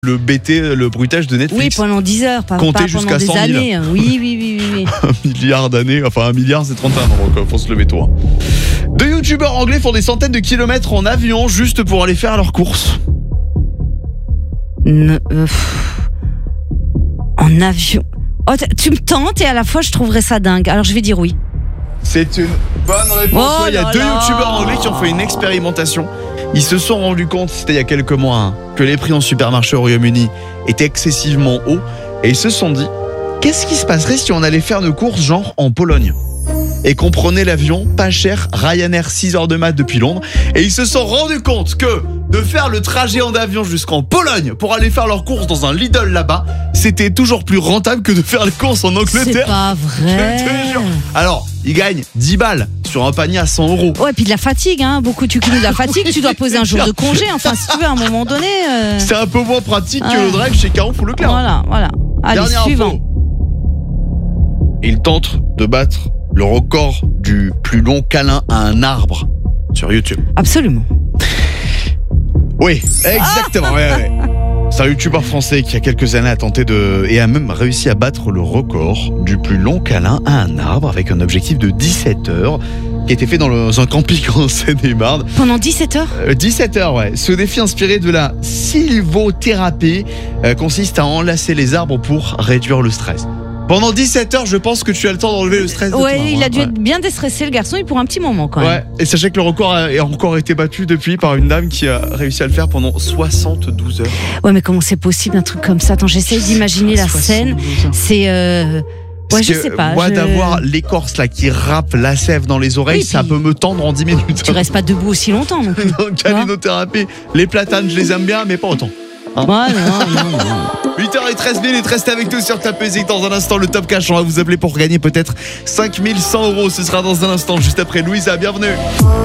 le BT, le bruitage de Netflix. Oui, pendant 10 heures, pas Compter pendant jusqu'à des 100 000. années. Oui. 1 milliard d'années, enfin 1 milliard c'est 31 ans, donc faut se lever tôt. Deux youtubeurs anglais font des centaines de kilomètres en avion juste pour aller faire leurs courses. En avion. Oh, tu me tentes et à la fois je trouverais ça dingue. Alors je vais dire oui. C'est une bonne réponse. Oh Il y a là deux là. youtubeurs anglais qui ont fait une expérimentation. Ils se sont rendus compte, c'était il y a quelques mois, que les prix en supermarché au Royaume-Uni étaient excessivement hauts. Et ils se sont dit, qu'est-ce qui se passerait si on allait faire nos courses genre en Pologne et qu'on prenait l'avion pas cher, Ryanair 6 heures de mat depuis Londres. Et ils se sont rendus compte que de faire le trajet en avion jusqu'en Pologne pour aller faire leurs courses dans un Lidl là-bas, c'était toujours plus rentable que de faire les courses en Angleterre. C'est pas vrai. Je te jure. Alors, ils gagnent 10 balles sur un panier à 100 €. Ouais, puis de la fatigue, hein. Beaucoup, tu cumules de la fatigue, tu dois poser un jour de congé. Enfin, si tu veux, à un moment donné. C'est un peu moins pratique que Ouais. le drive chez Carrefour Leclerc. Voilà. Allez, Dernière suivant. info. Il tente de battre le record du plus long câlin à un arbre sur YouTube. Absolument. Oui, exactement. Ouais. C'est un youtubeur français qui, il y a quelques années, a tenté et a même réussi à battre le record du plus long câlin à un arbre avec un objectif de 17 heures qui a été fait dans un camping en Seine-et-Marne. Pendant 17 heures 17 heures, ouais. Ce défi inspiré de la sylvothérapie consiste à enlacer les arbres pour réduire le stress. Pendant 17 heures, je pense que tu as le temps d'enlever le stress de ton Ouais, arbre, il a dû ouais. être bien déstressé, le garçon, et pour un petit moment quand même. Ouais, et sachez que le record a encore été battu depuis par une dame qui a réussi à le faire pendant 72 heures. Ouais, mais comment c'est possible un truc comme ça? Attends, j'essaie d'imaginer la scène. 72 heures. C'est. Ouais, Parce je que sais pas. moi, d'avoir l'écorce là qui râpe la sève dans les oreilles, Oui, ça puis- peut me tendre en 10 minutes. Tu restes pas debout aussi longtemps non plus. Donc, calinothérapie, les platanes, je les aime bien, mais pas autant. Ouais, non. 8h13 minutes, restez avec nous sur Top Music. Dans un instant, le Top Cash, on va vous appeler pour gagner peut-être 5100 €. Ce sera dans un instant, juste après Louisa, bienvenue.